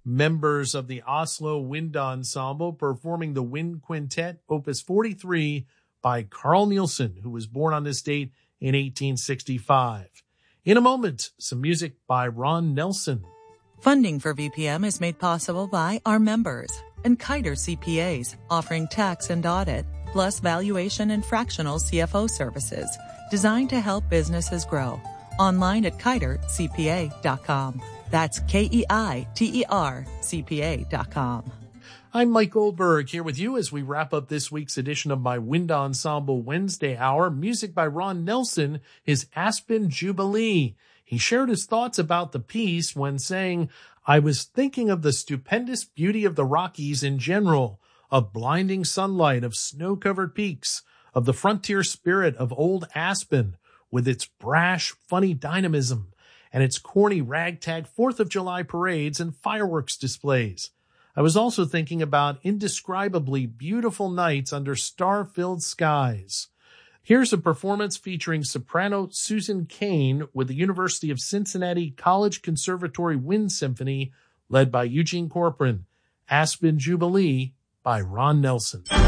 members of the Oslo Wind Ensemble performing the Wind Quintet, Opus 43 by Carl Nielsen, who was born on this date in 1865. In a moment, some music by Ron Nelson. Funding for VPM is made possible by our members and Kiter CPAs, offering tax and audit, plus valuation and fractional CFO services designed to help businesses grow. Online at KiterCPA.com. That's KEITER CPA.com. I'm Mike Goldberg here with you as we wrap up this week's edition of my Wind Ensemble Wednesday Hour. Music by Ron Nelson, his Aspen Jubilee. He shared his thoughts about the piece when saying, "I was thinking of the stupendous beauty of the Rockies in general, of blinding sunlight, of snow-covered peaks, of the frontier spirit of old Aspen, with its brash, funny dynamism, and its corny ragtag 4th of July parades and fireworks displays. I was also thinking about indescribably beautiful nights under star-filled skies." Here's a performance featuring soprano Susan Kane with the University of Cincinnati College Conservatory Wind Symphony, led by Eugene Corcoran. Aspen Jubilee by Ron Nelson.